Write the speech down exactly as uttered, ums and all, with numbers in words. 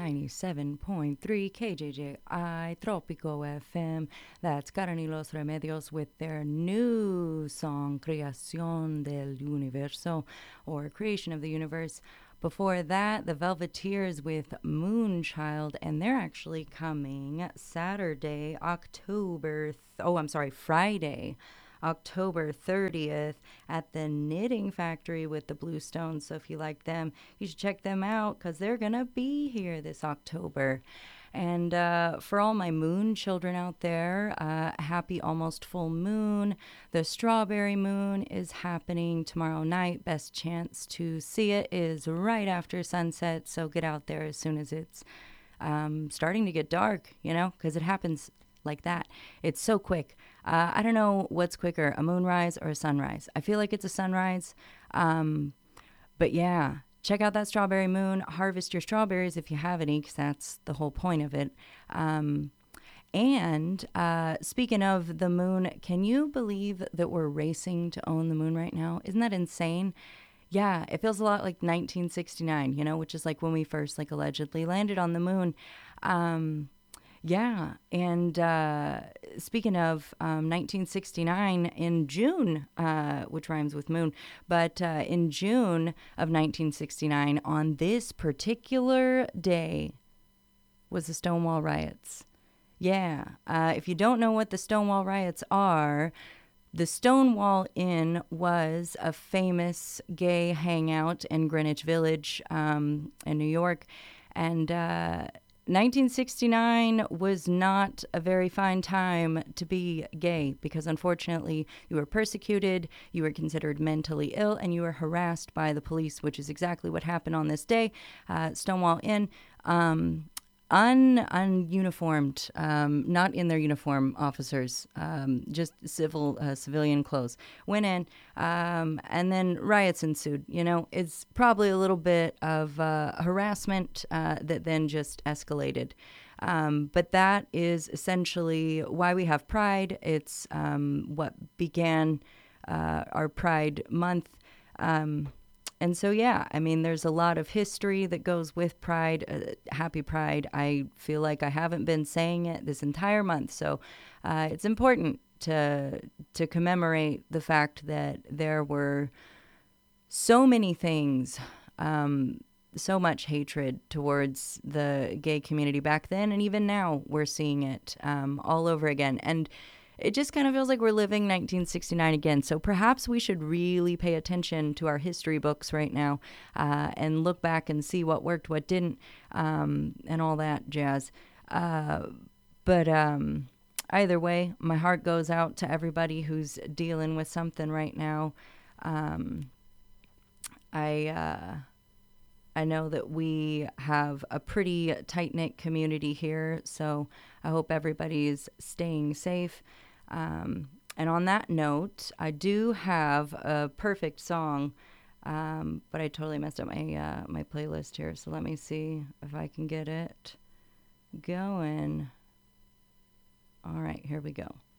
ninety-seven point three K J J I Tropico F M. That's Karen y los Remedios with their new song, Creación del Universo, or Creation of the Universe. Before that, the Velveteers with Moonchild, and they're actually coming Saturday, October, th- oh, I'm sorry, Friday, October thirtieth at the Knitting Factory with the Blue Stones. So if you like them, you should check them out because they're going to be here this October. And uh, for all my moon children out there, uh, happy almost full moon. The strawberry moon is happening tomorrow night. Best chance to see it is right after sunset. So get out there as soon as it's um, starting to get dark, you know, because it happens like that. It's so quick. Uh, I don't know what's quicker, a moonrise or a sunrise. I feel like it's a sunrise. Um, but yeah, check out that strawberry moon. Harvest your strawberries if you have any, because that's the whole point of it. Um, and uh, speaking of the moon, can you believe that we're racing to own the moon right now? Isn't that insane? Yeah, it feels a lot like nineteen sixty-nine, you know, which is like when we first like allegedly landed on the moon. Um, yeah, and uh, speaking of um, nineteen sixty-nine, in June, uh, which rhymes with moon, but uh, in June of nineteen sixty-nine, on this particular day, was the Stonewall riots. Yeah, uh, if you don't know what the Stonewall riots are, the Stonewall Inn was a famous gay hangout in Greenwich Village um, in New York, and uh, nineteen sixty-nine was not a very fine time to be gay because unfortunately you were persecuted, you were considered mentally ill, and you were harassed by the police, which is exactly what happened on this day. Uh, Stonewall Inn. Um, Un ununiformed, um, not in their uniform officers, um, just civil uh, civilian clothes went in, um, and then riots ensued. You know, it's probably a little bit of uh, harassment uh, that then just escalated. Um, but that is essentially why we have Pride. It's um, what began uh, our Pride Month. Um, and so, yeah, I mean, there's a lot of history that goes with Pride. Uh, happy Pride. I feel like I haven't been saying it this entire month. So uh, it's important to to commemorate the fact that there were so many things, um, so much hatred towards the gay community back then. And even now, we're seeing it um, all over again. And it just kind of feels like we're living nineteen sixty-nine again. So perhaps we should really pay attention to our history books right now uh, and look back and see what worked, what didn't, um, and all that jazz. Uh, but um, either way, my heart goes out to everybody who's dealing with something right now. Um, I uh, I know that we have a pretty tight-knit community here, so I hope everybody's staying safe. Um, and on that note, I do have a perfect song, um, but I totally messed up my uh, my playlist here. So let me see if I can get it going. All right, here we go.